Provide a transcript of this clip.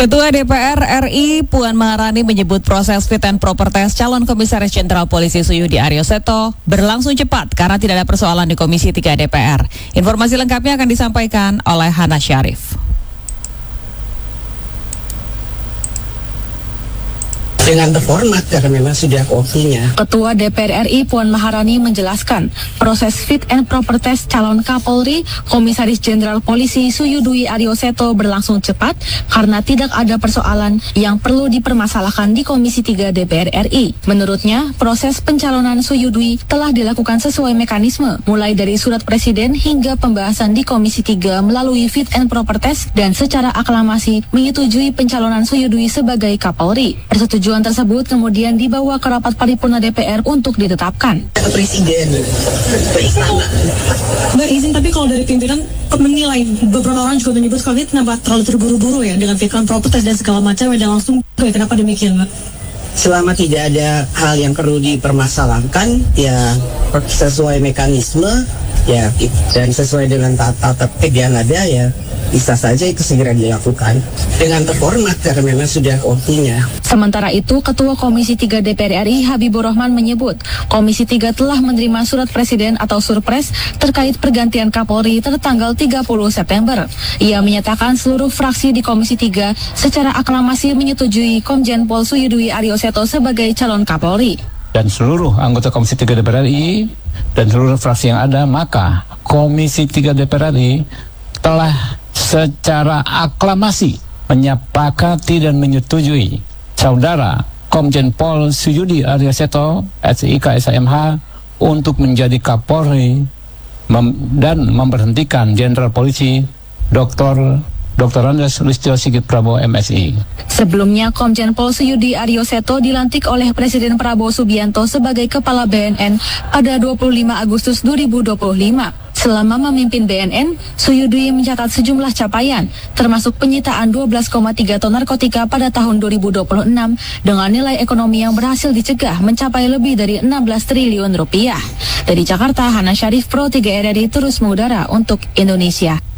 Ketua DPR RI Puan Maharani menyebut proses fit and proper test calon Komisaris Jenderal Polisi Suyudi Arioseto berlangsung cepat karena tidak ada persoalan di Komisi 3 DPR. Informasi lengkapnya akan disampaikan oleh Hana Syarif. Dengan terhormat karena memang sudah waktunya. Ketua DPR RI Puan Maharani menjelaskan proses fit and proper test calon Kapolri Komisaris Jenderal Polisi Suyudi Arioseto berlangsung cepat karena tidak ada persoalan yang perlu dipermasalahkan di Komisi 3 DPR RI. Menurutnya, proses pencalonan Suyudi telah dilakukan sesuai mekanisme, mulai dari surat Presiden hingga pembahasan di Komisi 3 melalui fit and proper test dan secara aklamasi menyetujui pencalonan Suyudi sebagai Kapolri. Persetujuan tersebut kemudian dibawa ke rapat paripurna DPR untuk ditetapkan. Presiden beristana. Mbak izin, tapi kalau dari pimpinan menilai, beberapa orang juga menyebut kalau ini kenapa terlalu terburu-buru ya dengan fit and proper test dan segala macam dan langsung kenapa demikian, Mbak? Selama tidak ada hal yang perlu dipermasalahkan, ya sesuai mekanisme, ya dan sesuai dengan tata tertib yang ada, ya bisa saja itu segera dilakukan dengan terhormat karena memang sudah waktunya. Sementara itu, Ketua Komisi 3 DPR RI Habibur Rahman menyebut Komisi 3 telah menerima surat Presiden atau Surpres terkait pergantian Kapolri tertanggal 30 September. Ia menyatakan seluruh fraksi di Komisi 3 secara aklamasi menyetujui Komjen Pol Suyudi Arioseto sebagai calon Kapolri. Dan seluruh anggota Komisi 3 DPR RI dan seluruh fraksi yang ada, maka Komisi 3 DPR RI telah secara aklamasi menyepakati dan menyetujui Saudara Komjen Pol Suyudi Arioseto SIK SMH untuk menjadi Kapolri dan memberhentikan Jenderal Polisi Dr. Andes Listio Sigit Prabowo MSI. Sebelumnya, Komjen Pol Suyudi Arioseto dilantik oleh Presiden Prabowo Subianto sebagai Kepala BNN pada 25 Agustus 2025. Selama memimpin BNN, Suyudi mencatat sejumlah capaian, termasuk penyitaan 12,3 ton narkotika pada tahun 2026 dengan nilai ekonomi yang berhasil dicegah mencapai lebih dari 16 triliun rupiah. Dari Jakarta, Hana Syarif, Pro 3 RRI terus mengudara untuk Indonesia.